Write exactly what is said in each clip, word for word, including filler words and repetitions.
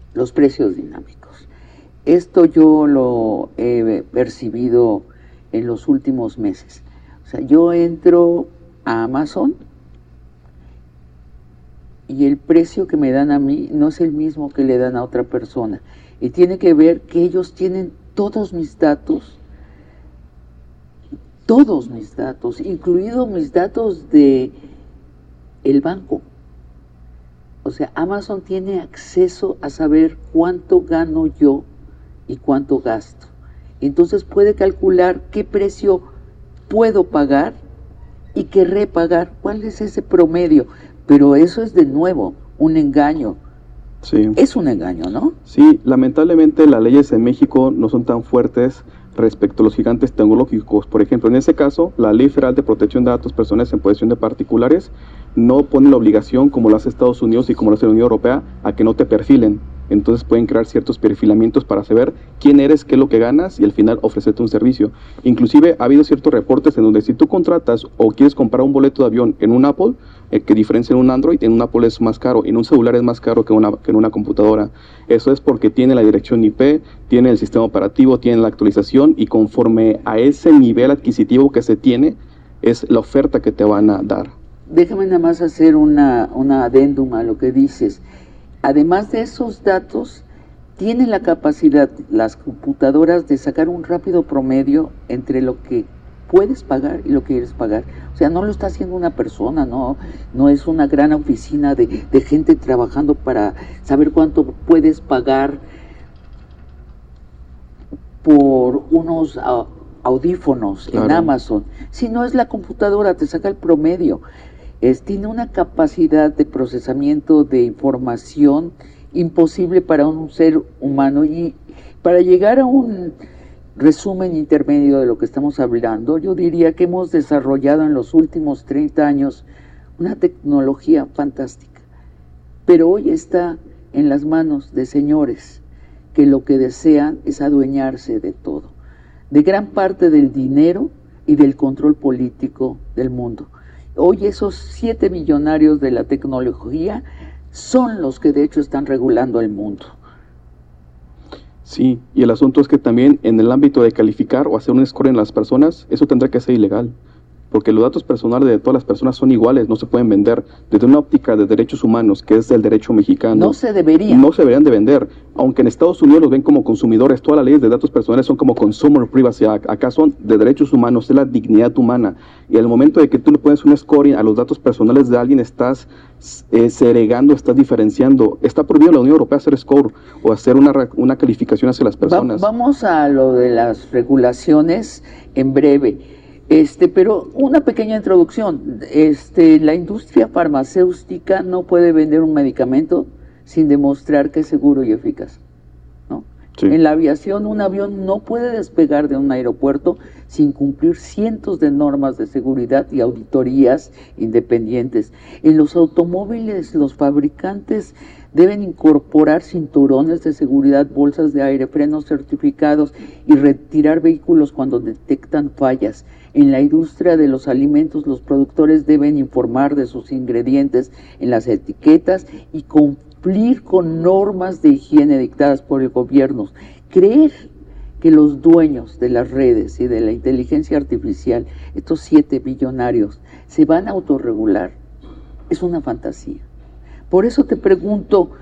los precios dinámicos. Esto yo lo he percibido en los últimos meses. O sea, yo entro a Amazon y el precio que me dan a mí no es el mismo que le dan a otra persona. Y tiene que ver que ellos tienen todos mis datos, todos mis datos, incluidos mis datos de el banco. O sea, Amazon tiene acceso a saber cuánto gano yo y cuánto gasto. Entonces puede calcular qué precio puedo pagar y querré pagar. ¿Cuál es ese promedio? Pero eso es de nuevo un engaño. Sí. Es un engaño, ¿no? Sí, lamentablemente las leyes en México no son tan fuertes respecto a los gigantes tecnológicos. Por ejemplo, en ese caso, la Ley Federal de Protección de Datos Personales en posesión de particulares no pone la obligación, como lo hace Estados Unidos y como lo hace la Unión Europea, a que no te perfilen. Entonces pueden crear ciertos perfilamientos para saber quién eres, qué es lo que ganas y al final ofrecerte un servicio. Inclusive ha habido ciertos reportes en donde si tú contratas o quieres comprar un boleto de avión en un Apple, eh, que diferencia en un Android, en un Apple es más caro, en un celular es más caro que, una, que en una computadora. Eso es porque tiene la dirección I P, tiene el sistema operativo, tiene la actualización y conforme a ese nivel adquisitivo que se tiene, es la oferta que te van a dar. Déjame nada más hacer una, una adendum a lo que dices. Además de esos datos, tienen la capacidad las computadoras de sacar un rápido promedio entre lo que puedes pagar y lo que quieres pagar. O sea, no lo está haciendo una persona, no, no es una gran oficina de, de gente trabajando para saber cuánto puedes pagar por unos uh, audífonos claro. en Amazon, sino es la computadora, te saca el promedio. Es, tiene una capacidad de procesamiento de información imposible para un ser humano, y para llegar a un resumen intermedio de lo que estamos hablando, yo diría que hemos desarrollado en los últimos treinta años una tecnología fantástica, pero hoy está en las manos de señores que lo que desean es adueñarse de todo, de gran parte del dinero y del control político del mundo. Hoy esos siete millonarios de la tecnología son los que de hecho están regulando el mundo. Sí, y el asunto es que también en el ámbito de calificar o hacer un score en las personas, eso tendrá que ser ilegal, porque los datos personales de todas las personas son iguales, no se pueden vender. Desde una óptica de derechos humanos, que es el derecho mexicano, no se deberían. No se deberían de vender, aunque en Estados Unidos los ven como consumidores. Todas las leyes de datos personales son como Consumer Privacy Act, acá son de derechos humanos, es la dignidad humana. Y al momento de que tú le pones un scoring a los datos personales de alguien, estás eh, segregando, estás diferenciando. Está prohibido en la Unión Europea hacer score o hacer una, una calificación hacia las personas. Va, vamos a lo de las regulaciones en breve. Este, pero una pequeña introducción. Este, la industria farmacéutica no puede vender un medicamento sin demostrar que es seguro y eficaz, ¿no? Sí. En la aviación, un avión no puede despegar de un aeropuerto sin cumplir cientos de normas de seguridad y auditorías independientes. En los automóviles, los fabricantes deben incorporar cinturones de seguridad, bolsas de aire, frenos certificados y retirar vehículos cuando detectan fallas. En la industria de los alimentos, los productores deben informar de sus ingredientes en las etiquetas y cumplir con normas de higiene dictadas por el gobierno. Creer que los dueños de las redes y de la inteligencia artificial, estos siete billonarios, se van a autorregular, es una fantasía. Por eso te pregunto,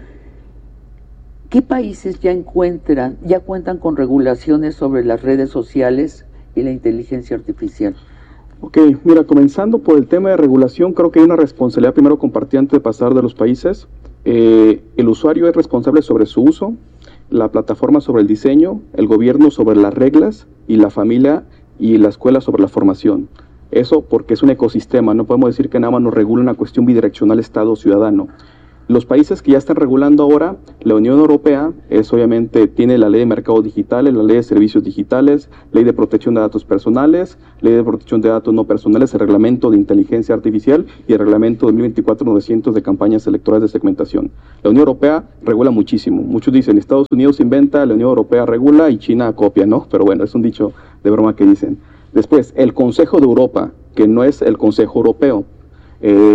¿qué países ya encuentran, ya cuentan con regulaciones sobre las redes sociales y la inteligencia artificial? Ok, mira, comenzando por el tema de regulación, creo que hay una responsabilidad primero compartida antes de pasar de los países. Eh, el usuario es responsable sobre su uso, la plataforma sobre el diseño, el gobierno sobre las reglas y la familia y la escuela sobre la formación. Eso porque es un ecosistema, no podemos decir que nada más nos regula una cuestión bidireccional Estado-ciudadano. Los países que ya están regulando ahora, la Unión Europea, es obviamente tiene la ley de mercados digitales, la ley de servicios digitales, ley de protección de datos personales, ley de protección de datos no personales, el reglamento de inteligencia artificial y el reglamento dos mil veinticuatro novecientos de campañas electorales de segmentación. La Unión Europea regula muchísimo. Muchos dicen, Estados Unidos inventa, la Unión Europea regula y China copia, ¿no? Pero bueno, es un dicho de broma que dicen. Después, el Consejo de Europa, que no es el Consejo Europeo, eh,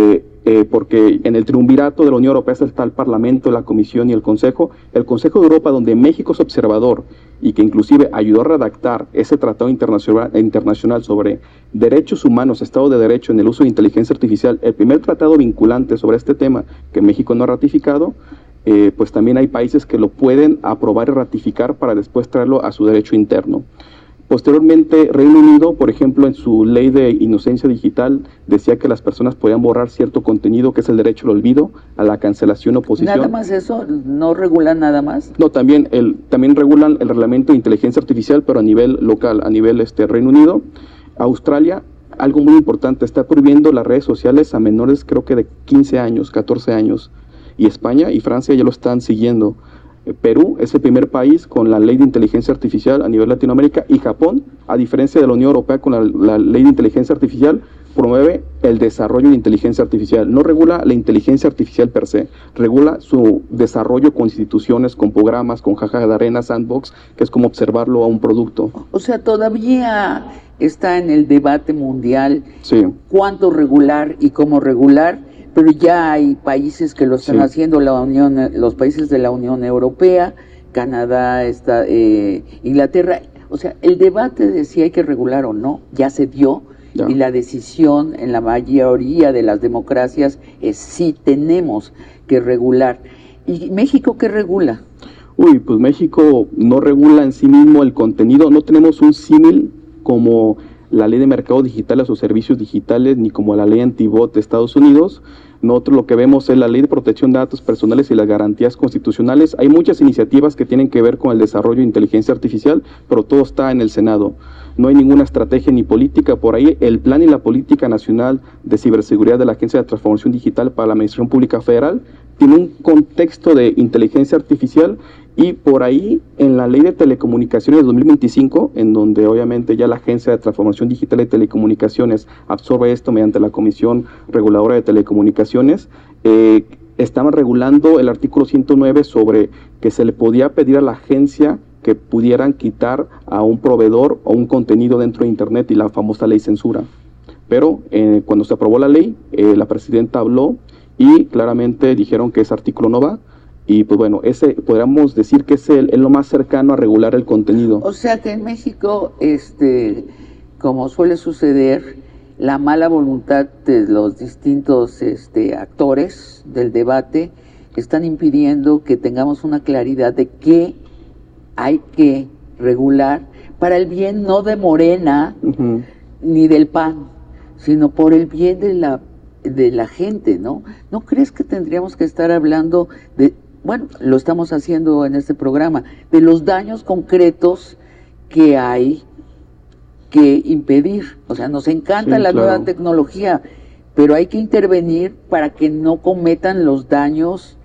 eh, porque en el triunvirato de la Unión Europea está el Parlamento, la Comisión y el Consejo. El Consejo de Europa, donde México es observador y que inclusive ayudó a redactar ese tratado internacional, internacional sobre derechos humanos, Estado de Derecho en el uso de inteligencia artificial, el primer tratado vinculante sobre este tema que México no ha ratificado, eh, pues también hay países que lo pueden aprobar y ratificar para después traerlo a su derecho interno. Posteriormente, Reino Unido, por ejemplo, en su ley de inocencia digital, decía que las personas podían borrar cierto contenido, que es el derecho al olvido, a la cancelación o oposición. ¿Nada más eso? ¿No regulan nada más? No, también, el, también regulan el reglamento de inteligencia artificial, pero a nivel local, a nivel este, Reino Unido. Australia, algo muy importante, está prohibiendo las redes sociales a menores, creo que de quince años, catorce años. Y España y Francia ya lo están siguiendo. Perú es el primer país con la ley de inteligencia artificial a nivel Latinoamérica, y Japón, a diferencia de la Unión Europea con la, la ley de inteligencia artificial, promueve el desarrollo de inteligencia artificial. No regula la inteligencia artificial per se, regula su desarrollo con instituciones, con programas, con caja de arena, sandbox, que es como observarlo a un producto. O sea, todavía está en el debate mundial, sí, cuánto regular y cómo regular, pero ya hay países que lo están sí. haciendo, la Unión, los países de la Unión Europea, Canadá, está, eh, Inglaterra. O sea, el debate de si hay que regular o no ya se dio, ya. Y la decisión en la mayoría de las democracias es sí tenemos que regular. ¿Y México qué regula? Uy, pues México no regula en sí mismo el contenido, no tenemos un símil como la ley de mercado digitales o servicios digitales, ni como la ley antibot de Estados Unidos. Nosotros lo que vemos es la ley de protección de datos personales y las garantías constitucionales. Hay muchas iniciativas que tienen que ver con el desarrollo de inteligencia artificial, pero todo está en el Senado. No hay ninguna estrategia ni política por ahí. El plan y la política nacional de ciberseguridad de la Agencia de Transformación Digital para la Administración Pública Federal tiene un contexto de inteligencia artificial, y por ahí en la ley de telecomunicaciones de dos mil veinticinco, en donde obviamente ya la Agencia de Transformación Digital y Telecomunicaciones absorbe esto mediante la Comisión Reguladora de Telecomunicaciones, eh, estaban regulando el artículo ciento nueve sobre que se le podía pedir a la agencia que pudieran quitar a un proveedor o un contenido dentro de Internet, y la famosa ley censura. Pero eh, cuando se aprobó la ley, eh, la presidenta habló y claramente dijeron que ese artículo no va. Y pues bueno, ese podríamos decir que es, el, es lo más cercano a regular el contenido. O sea que en México, este, como suele suceder, la mala voluntad de los distintos este, actores del debate están impidiendo que tengamos una claridad de qué hay que regular para el bien no de Morena uh-huh. ni del P A N, sino por el bien de la de la gente, ¿no? ¿No crees que tendríamos que estar hablando de, bueno, lo estamos haciendo en este programa, de los daños concretos que hay que impedir? O sea, nos encanta sí, la claro. nueva tecnología, pero hay que intervenir para que no cometan los daños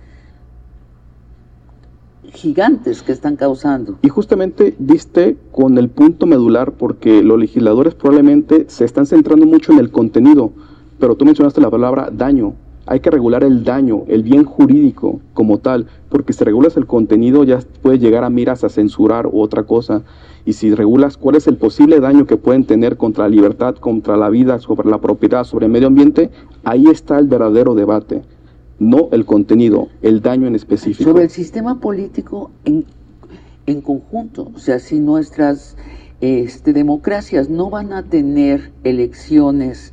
gigantes que están causando. Y justamente diste con el punto medular, porque los legisladores probablemente se están centrando mucho en el contenido, pero tú mencionaste la palabra daño. Hay que regular el daño, el bien jurídico como tal, porque si regulas el contenido ya puedes llegar a miras a censurar u otra cosa. Y si regulas cuál es el posible daño que pueden tener contra la libertad, contra la vida, sobre la propiedad, sobre el medio ambiente, ahí está el verdadero debate. No el contenido, el daño en específico. Sobre el sistema político en, en conjunto. O sea, si nuestras este, democracias no van a tener elecciones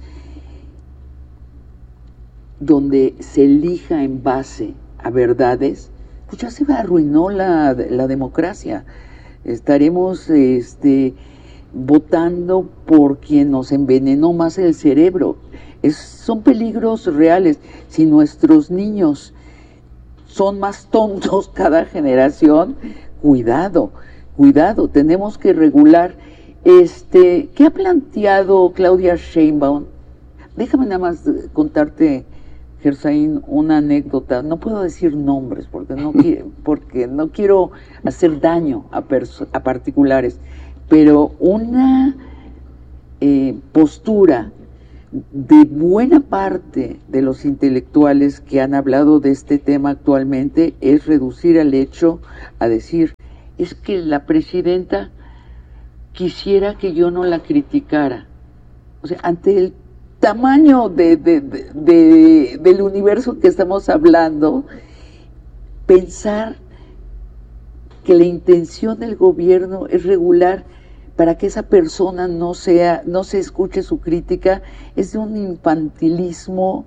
donde se elija en base a verdades, pues ya se arruinó la, la democracia. Estaremos este, votando por quien nos envenenó más el cerebro. Es, son peligros reales. Si nuestros niños son más tontos cada generación, cuidado, cuidado, tenemos que regular. Este, ¿qué ha planteado Claudia Sheinbaum? Déjame nada más contarte, Gersaín, una anécdota. No puedo decir nombres porque no, qui- porque no quiero hacer daño a, perso- a particulares, pero una eh, postura de buena parte de los intelectuales que han hablado de este tema actualmente es reducir al hecho a decir, es que la presidenta quisiera que yo no la criticara. O sea, ante el tamaño de, de, de, de, del universo que estamos hablando, pensar que la intención del gobierno es regular para que esa persona no sea, no se escuche su crítica, es de un infantilismo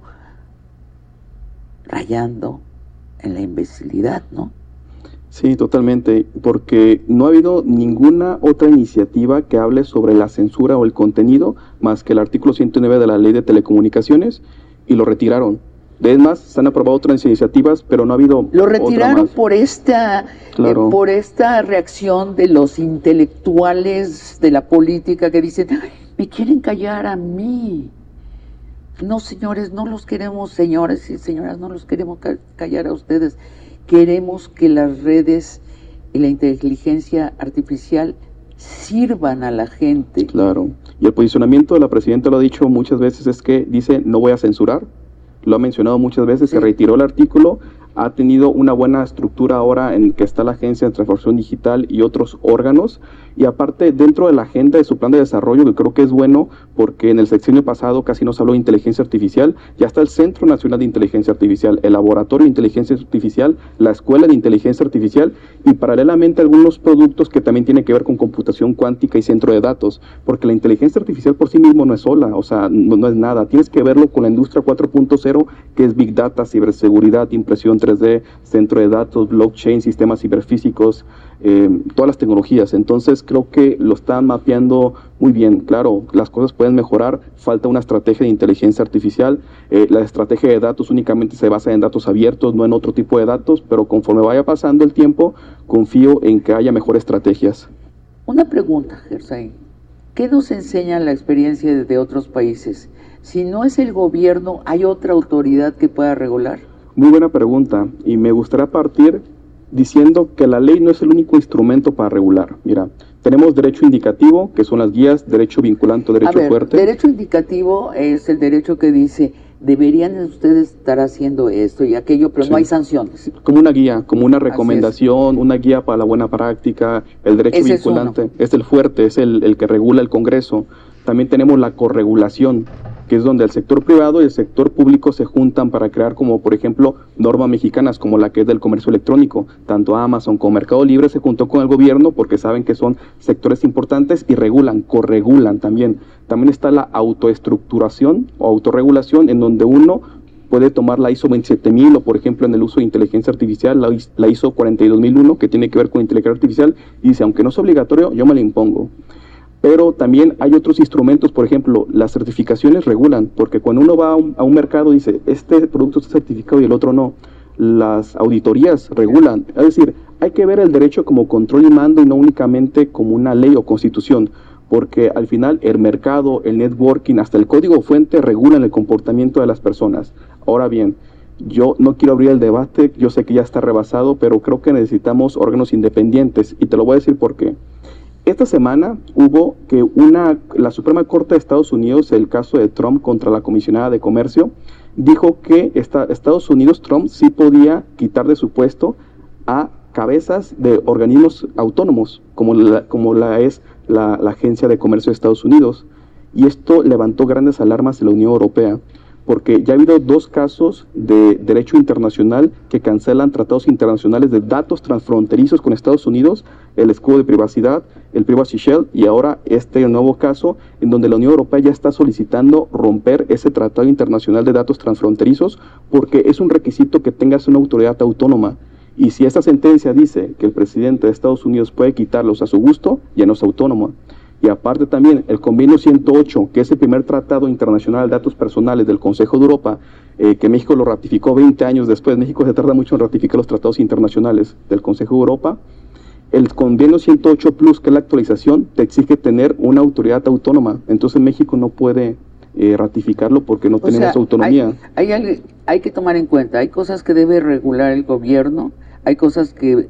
rayando en la imbecilidad, ¿no? Sí, totalmente, porque no ha habido ninguna otra iniciativa que hable sobre la censura o el contenido, más que el artículo ciento nueve de la Ley de Telecomunicaciones, y lo retiraron. Además, se han aprobado otras iniciativas, pero no ha habido Lo retiraron por esta, claro. eh, por esta reacción de los intelectuales de la política que dicen, "Ay, me quieren callar a mí". No, señores, no los queremos, señores y señoras, no los queremos ca- callar a ustedes. Queremos que las redes y la inteligencia artificial sirvan a la gente. Claro. Y el posicionamiento de la presidenta, lo ha dicho muchas veces, es que dice, no voy a censurar. Lo ha mencionado muchas veces, sí. Se retiró el artículo, ha tenido una buena estructura ahora en que está la Agencia de Transformación Digital y otros órganos, y aparte dentro de la agenda de su plan de desarrollo, que creo que es bueno, porque en el sexenio pasado casi no se habló de inteligencia artificial, ya está el Centro Nacional de Inteligencia Artificial, el Laboratorio de Inteligencia Artificial, la Escuela de Inteligencia Artificial, y paralelamente algunos productos que también tienen que ver con computación cuántica y centro de datos, porque la inteligencia artificial por sí mismo no es sola, o sea, no, no es nada, tienes que verlo con la industria cuatro punto cero, que es Big Data, ciberseguridad, impresión tres D, centro de datos, blockchain, sistemas ciberfísicos, eh, todas las tecnologías. Entonces creo que lo están mapeando muy bien. Claro, las cosas pueden mejorar, falta una estrategia de inteligencia artificial, eh, la estrategia de datos únicamente se basa en datos abiertos, no en otro tipo de datos, pero conforme vaya pasando el tiempo, confío en que haya mejores estrategias. Una pregunta, Gersay, ¿qué nos enseña la experiencia de otros países? Si no es el gobierno, ¿hay otra autoridad que pueda regular? Muy buena pregunta, y me gustaría partir diciendo que la ley no es el único instrumento para regular. Mira, tenemos derecho indicativo, que son las guías, derecho vinculante o derecho A ver, fuerte. Derecho indicativo es el derecho que dice, deberían ustedes estar haciendo esto y aquello, pero sí. No hay sanciones. Como una guía, como una recomendación, una guía para la buena práctica. El derecho Ese vinculante es, es el fuerte, es el, el que regula el Congreso. También tenemos la corregulación, que es donde el sector privado y el sector público se juntan para crear, como por ejemplo, normas mexicanas como la que es del comercio electrónico. Tanto Amazon como Mercado Libre se juntó con el gobierno porque saben que son sectores importantes y regulan, corregulan también. También está la autoestructuración o autorregulación, en donde uno puede tomar la I S O veintisiete mil o por ejemplo en el uso de inteligencia artificial, la, la I S O cuarenta y dos mil uno, que tiene que ver con inteligencia artificial, y dice, aunque no es obligatorio, yo me la impongo. Pero también hay otros instrumentos, por ejemplo, las certificaciones regulan, porque cuando uno va a un, a un mercado y dice, este producto está certificado y el otro no, las auditorías regulan. Es decir, hay que ver el derecho como control y mando y no únicamente como una ley o constitución, porque al final el mercado, el networking, hasta el código fuente regulan el comportamiento de las personas. Ahora bien, yo no quiero abrir el debate, yo sé que ya está rebasado, pero creo que necesitamos órganos independientes, y te lo voy a decir por qué. Esta semana hubo que una, la Suprema Corte de Estados Unidos, el caso de Trump contra la comisionada de comercio, dijo que esta, Estados Unidos, Trump, sí podía quitar de su puesto a cabezas de organismos autónomos, como la, como la es la, la Agencia de Comercio de Estados Unidos. Y esto levantó grandes alarmas en la Unión Europea, porque ya ha habido dos casos de derecho internacional que cancelan tratados internacionales de datos transfronterizos con Estados Unidos, el escudo de privacidad, el Privacy Shield, y ahora este nuevo caso en donde la Unión Europea ya está solicitando romper ese tratado internacional de datos transfronterizos, porque es un requisito que tengas una autoridad autónoma. Y si esta sentencia dice que el presidente de Estados Unidos puede quitarlos a su gusto, ya no es autónoma. Y aparte también el convenio ciento ocho, que es el primer tratado internacional de datos personales del Consejo de Europa, eh, que México lo ratificó veinte años después. México se tarda mucho en ratificar los tratados internacionales del Consejo de Europa. El convenio ciento ocho Plus, que es la actualización, te exige tener una autoridad autónoma. Entonces México no puede eh, ratificarlo porque no o tenemos sea, autonomía. Hay, hay, hay que tomar en cuenta, hay cosas que debe regular el gobierno, hay cosas que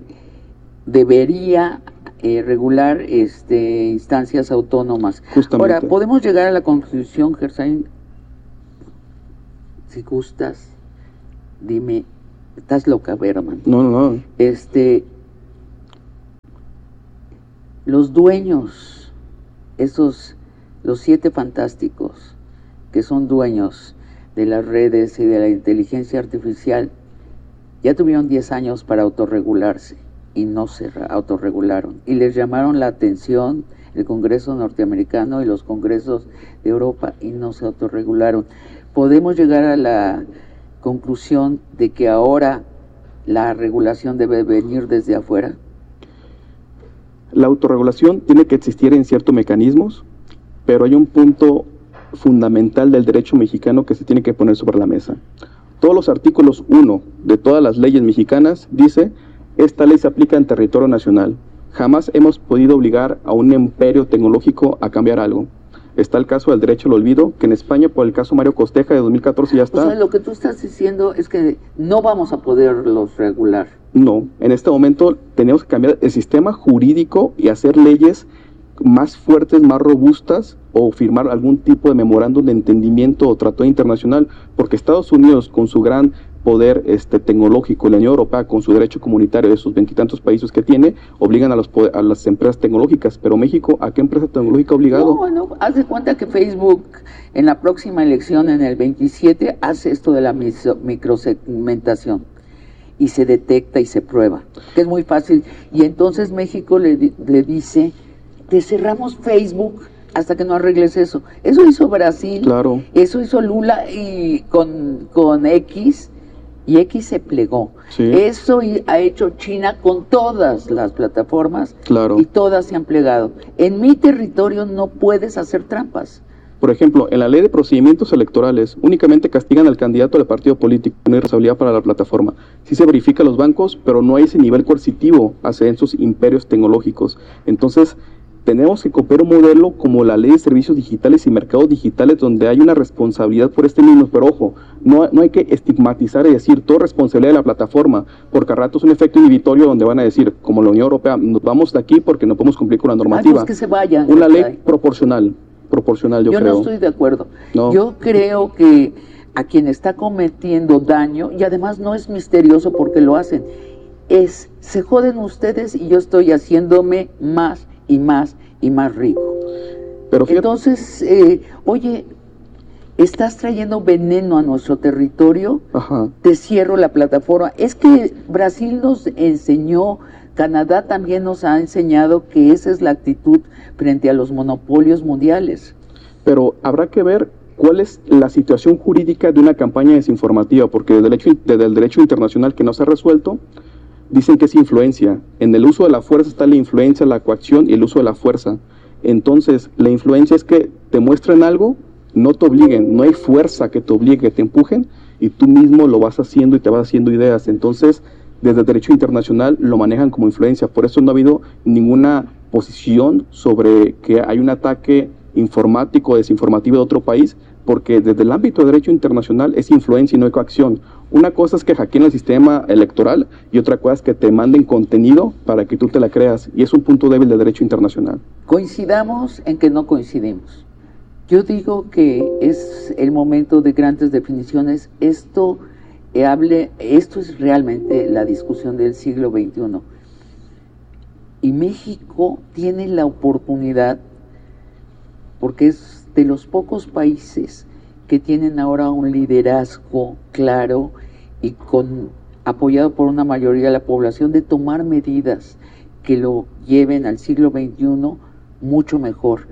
debería Eh, regular este, instancias autónomas. Justamente. Ahora, podemos llegar a la conclusión, Gersay, si gustas, dime, estás loca, Berman. No, no, no. Este, los dueños, esos, los siete fantásticos, que son dueños de las redes y de la inteligencia artificial, ya tuvieron diez años para autorregularse y no se autorregularon. Y les llamaron la atención el Congreso norteamericano y los congresos de Europa y no se autorregularon. Podemos llegar a la conclusión de que ahora la regulación debe venir desde afuera. La autorregulación tiene que existir en ciertos mecanismos, pero hay un punto fundamental del derecho mexicano que se tiene que poner sobre la mesa. Todos los artículos uno de todas las leyes mexicanas dice: esta ley se aplica en territorio nacional. Jamás hemos podido obligar a un imperio tecnológico a cambiar algo. Está el caso del derecho al olvido, que en España por el caso Mario Costeja de dos mil catorce ya está. O sea, lo que tú estás diciendo es que no vamos a poderlos regular. No, en este momento tenemos que cambiar el sistema jurídico y hacer leyes más fuertes, más robustas, o firmar algún tipo de memorándum de entendimiento o tratado internacional, porque Estados Unidos, con su gran poder este, tecnológico, y la Unión Europea con su derecho comunitario de sus veintitantos países que tiene, obligan a, los, a las empresas tecnológicas. Pero México, ¿a qué empresa tecnológica ha obligado? No, no, haz de cuenta que Facebook en la próxima elección, en el veintisiete, hace esto de la microsegmentación y se detecta y se prueba, que es muy fácil. Y entonces México le, le dice: te cerramos Facebook hasta que no arregles eso. Eso hizo Brasil, claro. Eso hizo Lula y con, con X, y X se plegó. Sí. Eso ha hecho China con todas las plataformas, claro. Y todas se han plegado. En mi territorio no puedes hacer trampas. Por ejemplo, en la ley de procedimientos electorales únicamente castigan al candidato del partido político, no hay responsabilidad para la plataforma. Sí se verifica a los bancos, pero no hay ese nivel coercitivo hacia esos imperios tecnológicos. Entonces, tenemos que copiar un modelo como la ley de servicios digitales y mercados digitales, donde hay una responsabilidad por este mismo. Pero ojo, no, no hay que estigmatizar y decir todo responsabilidad de la plataforma, porque a ratos es un efecto inhibitorio donde van a decir, como la Unión Europea, nos vamos de aquí porque no podemos cumplir con la normativa. Ah, pues que se vayan. Una ley proporcional, proporcional yo, yo creo. Yo no estoy de acuerdo. No. Yo creo que a quien está cometiendo daño, y además no es misterioso porque lo hacen, es, se joden ustedes y yo estoy haciéndome más y más y más rico. Pero fíjate, entonces, eh, oye, estás trayendo veneno a nuestro territorio, ajá. Te cierro la plataforma. Es que Brasil nos enseñó, Canadá también nos ha enseñado que esa es la actitud frente a los monopolios mundiales. Pero habrá que ver cuál es la situación jurídica de una campaña desinformativa, porque desde el derecho, desde el derecho internacional que no se ha resuelto, dicen que es influencia. En el uso de la fuerza está la influencia, la coacción y el uso de la fuerza. Entonces, la influencia es que te muestren algo, no te obliguen, no hay fuerza que te obligue, te empujen, y tú mismo lo vas haciendo y te vas haciendo ideas. Entonces, desde el derecho internacional lo manejan como influencia. Por eso no ha habido ninguna posición sobre que hay un ataque informático o desinformativo de otro país, porque desde el ámbito de derecho internacional es influencia y no es coacción. Una cosa es que hackeen el sistema electoral y otra cosa es que te manden contenido para que tú te la creas, y es un punto débil del derecho internacional. Coincidamos en que no coincidimos. Yo digo que es el momento de grandes definiciones. Esto, eh, hable, esto es realmente la discusión del siglo veintiuno. Y México tiene la oportunidad, porque es de los pocos países que tienen ahora un liderazgo claro y con apoyado por una mayoría de la población, de tomar medidas que lo lleven al siglo veintiuno mucho mejor.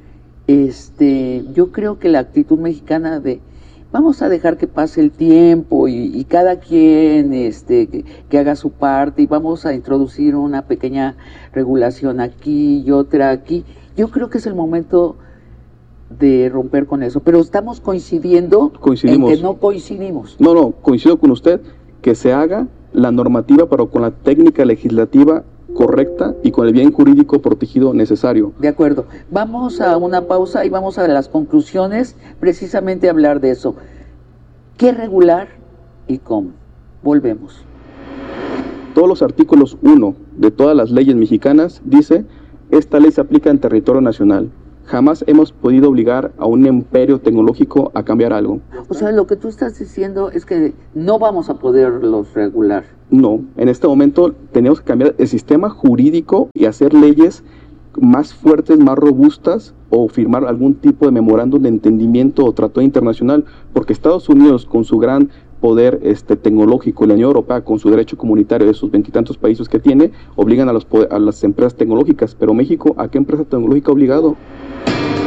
Este, yo creo que la actitud mexicana de vamos a dejar que pase el tiempo y, y cada quien este, que, que haga su parte, y vamos a introducir una pequeña regulación aquí y otra aquí, yo creo que es el momento de romper con eso, pero estamos coincidiendo Coincidimos. en que no coincidimos. No, no, coincido con usted, que se haga la normativa, pero con la técnica legislativa correcta y con el bien jurídico protegido necesario. De acuerdo. Vamos a una pausa y vamos a las conclusiones, precisamente a hablar de eso. ¿Qué regular y cómo? Volvemos. Todos los artículos uno de todas las leyes mexicanas dice: esta ley se aplica en territorio nacional. Jamás hemos podido obligar a un imperio tecnológico a cambiar algo. O sea, lo que tú estás diciendo es que no vamos a poderlos regular. No, en este momento tenemos que cambiar el sistema jurídico y hacer leyes más fuertes, más robustas, o firmar algún tipo de memorándum de entendimiento o tratado internacional, porque Estados Unidos, con su gran poder este, tecnológico, y la Unión Europea con su derecho comunitario de sus veintitantos países que tiene, obligan a, los, a las empresas tecnológicas, pero México, ¿a qué empresa tecnológica ha obligado?